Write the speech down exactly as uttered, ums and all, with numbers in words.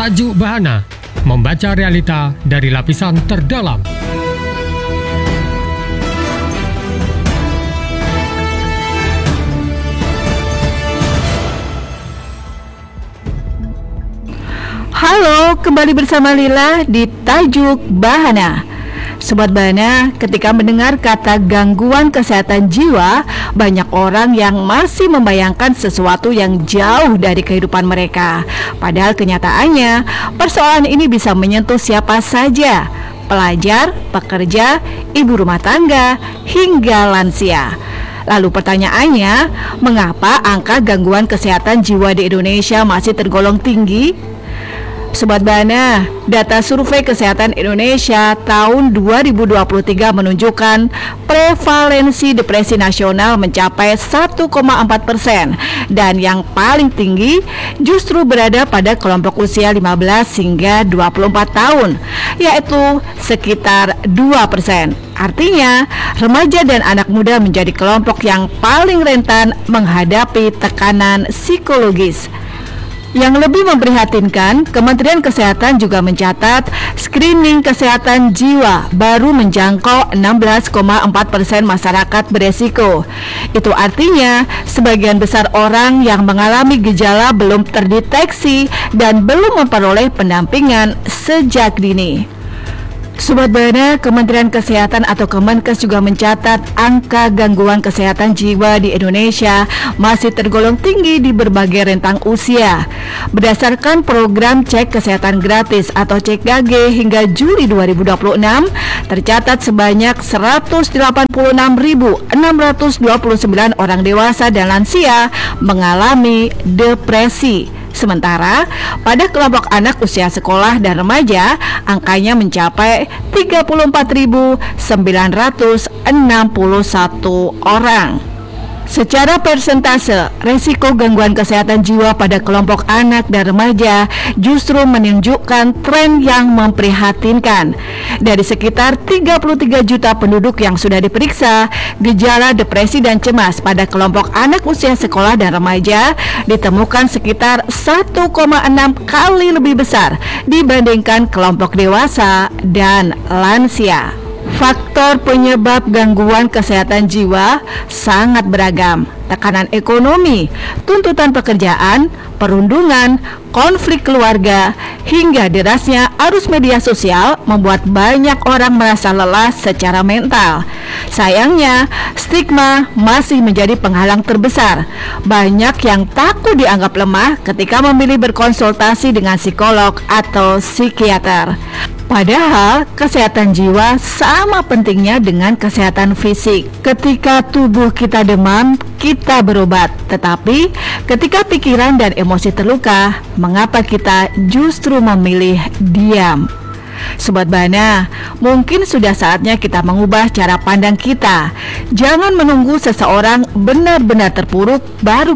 Tajuk Bahana, membaca realita dari lapisan terdalam. Halo, kembali bersama Lila di Tajuk Bahana. Sobat Bahana, ketika mendengar kata gangguan kesehatan jiwa, banyak orang yang masih membayangkan sesuatu yang jauh dari kehidupan mereka. Padahal kenyataannya, persoalan ini bisa menyentuh siapa saja, pelajar, pekerja, ibu rumah tangga, hingga lansia. Lalu pertanyaannya, mengapa angka gangguan kesehatan jiwa di Indonesia masih tergolong tinggi? Sobat Bahana, data Survei Kesehatan Indonesia tahun dua ribu dua puluh tiga menunjukkan prevalensi depresi nasional mencapai satu koma empat persen dan yang paling tinggi justru berada pada kelompok usia lima belas hingga dua puluh empat tahun, yaitu sekitar dua persen. Artinya, remaja dan anak muda menjadi kelompok yang paling rentan menghadapi tekanan psikologis. Yang lebih memprihatinkan, Kementerian Kesehatan juga mencatat screening kesehatan jiwa baru menjangkau enam belas koma empat persen masyarakat beresiko. Itu artinya sebagian besar orang yang mengalami gejala belum terdeteksi dan belum memperoleh pendampingan sejak dini. Sobat Bahana, Kementerian Kesehatan atau Kemenkes juga mencatat angka gangguan kesehatan jiwa di Indonesia masih tergolong tinggi di berbagai rentang usia. Berdasarkan program cek kesehatan gratis atau C K G hingga Juli dua ribu dua puluh enam, tercatat sebanyak seratus delapan puluh enam ribu enam ratus dua puluh sembilan orang dewasa dan lansia mengalami depresi. Sementara pada kelompok anak usia sekolah dan remaja, angkanya mencapai tiga puluh empat ribu sembilan ratus enam puluh satu orang. Secara persentase, resiko gangguan kesehatan jiwa pada kelompok anak dan remaja justru menunjukkan tren yang memprihatinkan. Dari sekitar tiga puluh tiga juta penduduk yang sudah diperiksa, gejala depresi dan cemas pada kelompok anak usia sekolah dan remaja ditemukan sekitar satu koma enam kali lebih besar dibandingkan kelompok dewasa dan lansia. Faktor penyebab gangguan kesehatan jiwa sangat beragam. Tekanan ekonomi, tuntutan pekerjaan, perundungan, konflik keluarga, hingga derasnya arus media sosial membuat banyak orang merasa lelah secara mental. Sayangnya, stigma masih menjadi penghalang terbesar. Banyak yang takut dianggap lemah ketika memilih berkonsultasi dengan psikolog atau psikiater. Padahal kesehatan jiwa sama pentingnya dengan kesehatan fisik. Ketika tubuh kita demam, kita berobat. Tetapi ketika pikiran dan emosi terluka, mengapa kita justru memilih diam? Sobat Bahana, mungkin sudah saatnya kita mengubah cara pandang kita. Jangan menunggu seseorang benar-benar terpuruk baru